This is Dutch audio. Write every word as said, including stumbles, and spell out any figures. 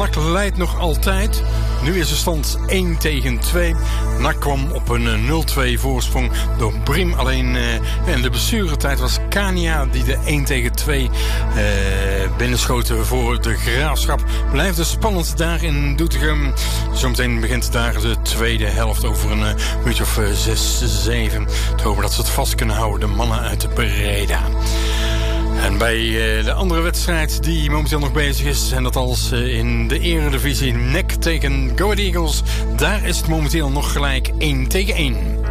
N A C leidt nog altijd. Nu is de stand één tegen twee. N A C kwam op een nul twee voorsprong door Brim. Alleen uh, in de blessuretijd was Kania die de één tegen twee uh, binnenschoten voor de Graafschap. Blijft dus spannend daar in Doetinchem. Zometeen begint daar de tweede helft over een uh, minuutje of uh, zes, zeven. Te hopen dat ze het vast kunnen houden, de mannen uit Breda. En bij uh, de andere wedstrijd die momenteel nog bezig is, en dat als uh, in de Eredivisie, N E C tegen Go Ahead Eagles, daar is het momenteel nog gelijk één tegen één.